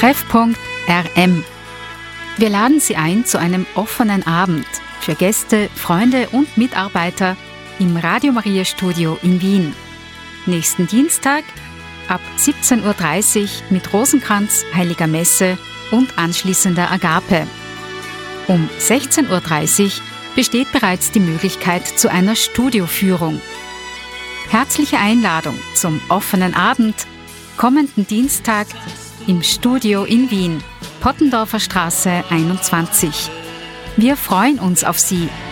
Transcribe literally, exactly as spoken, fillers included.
Treffpunkt R M. Wir laden Sie ein zu einem offenen Abend für Gäste, Freunde und Mitarbeiter im Radio Maria Studio in Wien. Nächsten Dienstag ab siebzehn Uhr dreißig mit Rosenkranz, Heiliger Messe und anschließender Agape. Um sechzehn Uhr dreißig besteht bereits die Möglichkeit zu einer Studioführung. Herzliche Einladung zum offenen Abend kommenden Dienstag im Studio in Wien, Pottendorfer Straße einundzwanzig. Wir freuen uns auf Sie.